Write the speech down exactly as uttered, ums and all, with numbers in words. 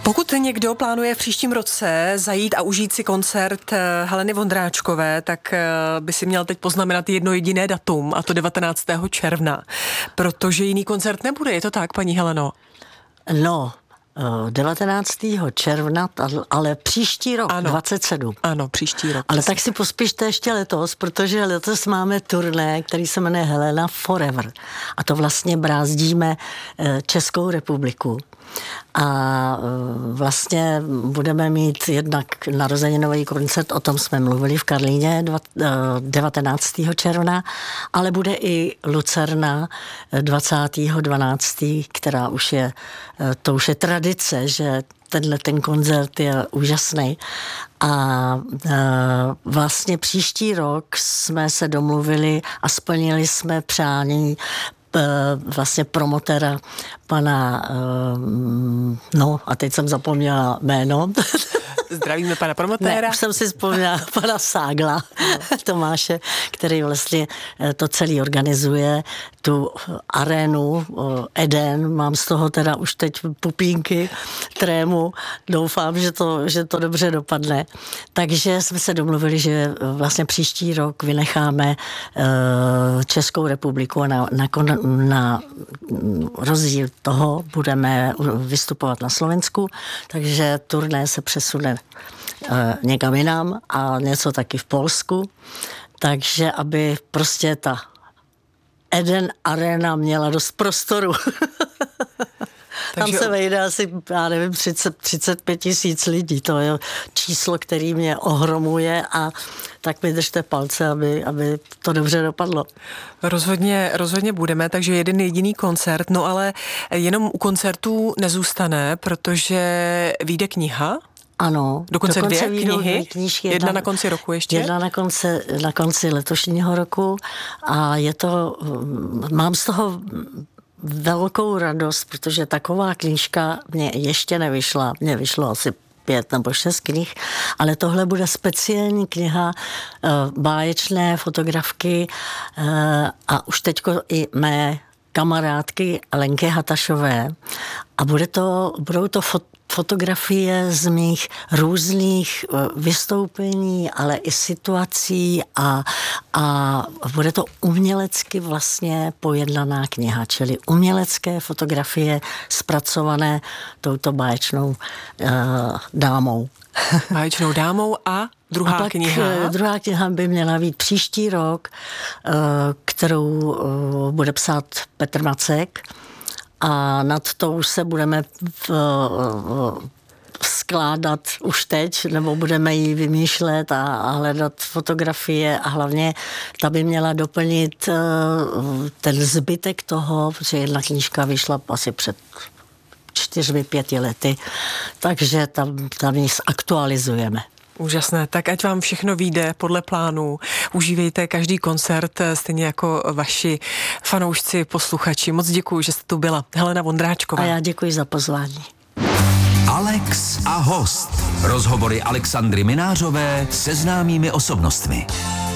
Pokud někdo plánuje v příštím roce zajít a užít si koncert Heleny Vondráčkové, tak by si měl teď poznamenat jedno jediné datum, a to devatenáctého června, protože jiný koncert nebude, je to tak, paní Heleno? No, devatenáctého června, ale příští rok, ano, dvacet sedm. Ano, příští rok. Ale tak si pospíšte ještě letos, protože letos máme turné, který se jmenuje Helena Forever. A to vlastně brázdíme Českou republiku. A vlastně budeme mít jednak narozeninový koncert, o tom jsme mluvili v Karlíně devatenáctého června, ale bude i Lucerna dvacátého dvanáctého, která už je, to už je tradice, že tenhle ten koncert je úžasný. A vlastně příští rok jsme se domluvili a splnili jsme přání vlastně promotéra pana, no a teď jsem zapomněla jméno. Zdravíme pana promotéra. Ne, už jsem si vzpomněla pana Ságla, Tomáše, který vlastně to celý organizuje, tu arénu Eden, mám z toho teda už teď pupínky, trému, doufám, že to, že to dobře dopadne. Takže jsme se domluvili, že vlastně příští rok vynecháme Českou republiku a na, na, na rozdíl toho budeme vystupovat na Slovensku, takže turné se přesune někam jinam a něco taky v Polsku, takže aby prostě ta Eden Arena měla dost prostoru. Tam takže se vejde asi, já nevím, třicet, třicet pět tisíc lidí. To je číslo, který mě ohromuje a tak mi držte palce, aby, aby to dobře dopadlo. Rozhodně, rozhodně budeme, takže jeden jediný koncert, no ale jenom u koncertů nezůstane, protože vyjde kniha. Ano. Dokonce, dokonce dvě knihy, knížky, jedna, jedna na konci roku ještě? Jedna na konci, na konci letošního roku a je to, mám z toho velkou radost, protože taková knížka mě ještě nevyšla, mně vyšlo asi pět nebo šest knih, ale tohle bude speciální kniha, báječné fotografky a už teďko i mé kamarádky Lenky Hatašové a bude to, budou to fot, fotografie z mých různých vystoupení, ale i situací a, a bude to umělecky vlastně pojednaná kniha, čili umělecké fotografie zpracované touto báječnou uh, dámou. Báječnou dámou a druhá a pak kniha? Druhá kniha by měla být příští rok, kterou bude psát Petr Macek a nad to už se budeme v, skládat už teď, nebo budeme ji vymýšlet a, a hledat fotografie a hlavně ta by měla doplnit ten zbytek toho, protože jedna knížka vyšla asi před čtyřmi, pěti lety, takže tam, tam ji zaktualizujeme. Úžasné, tak ať vám všechno vyjde podle plánu. Užívejte každý koncert, stejně jako vaši fanoušci, posluchači. Moc děkuji, že jste tu byla. Helena Vondráčková. A já děkuji za pozvání. Alex a host. Rozhovory Alexandry Minářové se známými osobnostmi.